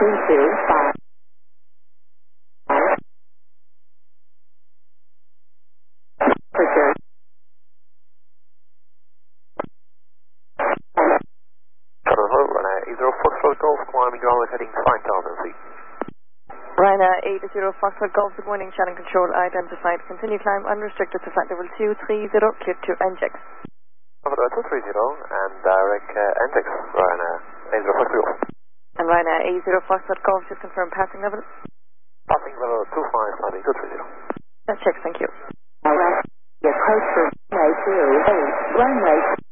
325. Ryanair 80 Foxtrot Golf, climbing downward heading 5,000 feet. Ryanair 80 Foxtrot Golf, good morning, channel control identified. Continue climb unrestricted to flight level 230, clear to NGEX. Level 230 and direct NGEX, Ryanair 80 Foxtrot Golf. And Ryanair 80 Foxtrot Golf, just confirm passing level. Passing level 25, landing 230. That's check, thank you. Approach for runway 28, runway